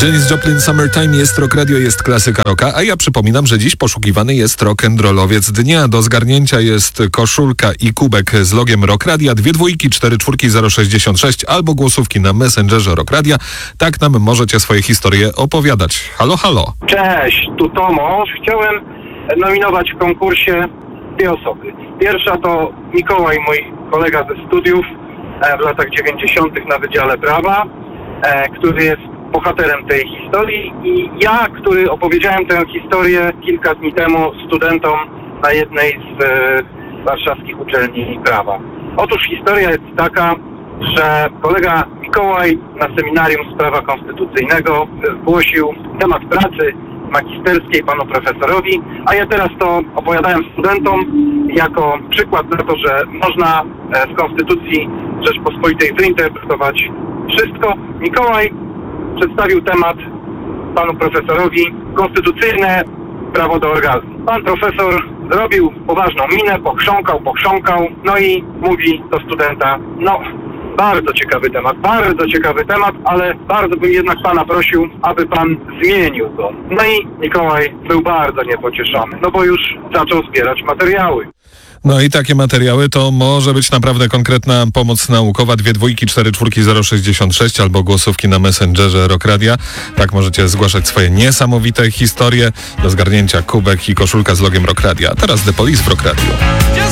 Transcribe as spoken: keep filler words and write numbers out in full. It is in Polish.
Janis Joplin, Summertime, jest Rock Radio, jest klasyka rocka, a ja przypominam, że dziś poszukiwany jest rock'n'rollowiec dnia. Do zgarnięcia jest koszulka i kubek z logiem Rock Radia, dwie dwójki, cztery czwórki, zero sześćdziesiąt sześć albo głosówki na Messengerze Rock Radia. Tak nam możecie swoje historie opowiadać. Halo, halo. Cześć, tu Tomasz. Chciałem nominować w konkursie dwie osoby. Pierwsza to Mikołaj, mój kolega ze studiów e, w latach dziewięćdziesiątych na Wydziale Prawa, e, który jest bohaterem tej historii, i ja, który opowiedziałem tę historię kilka dni temu studentom na jednej z e, warszawskich uczelni prawa. Otóż historia jest taka, że kolega Mikołaj na seminarium z prawa konstytucyjnego zgłosił temat pracy magisterskiej panu profesorowi, a ja teraz to opowiadałem studentom jako przykład na to, że można z Konstytucji Rzeczpospolitej wyinterpretować wszystko. Mikołaj przedstawił temat panu profesorowi: konstytucyjne prawo do orgazmu. Pan profesor zrobił poważną minę, pochrząkał, pochrząkał, no i mówi do studenta: no, bardzo ciekawy temat, bardzo ciekawy temat, ale bardzo bym jednak pana prosił, aby pan zmienił go. No i Mikołaj był bardzo niepocieszony, no bo już zaczął zbierać materiały. No i takie materiały to może być naprawdę konkretna pomoc naukowa. Dwie dwójki, cztery czwórki, zero sześćdziesiąt sześć albo głosówki na Messengerze Rock Radia. Tak możecie zgłaszać swoje niesamowite historie. Do zgarnięcia kubek i koszulka z logiem Rock Radia. Teraz The Police w Rock Radio.